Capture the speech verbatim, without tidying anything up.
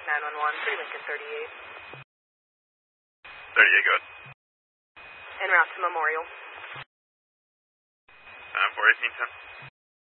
nine one one, three Lincoln thirty-eight. thirty-eight, go ahead. En route to Memorial. Uh, four eighteen ten.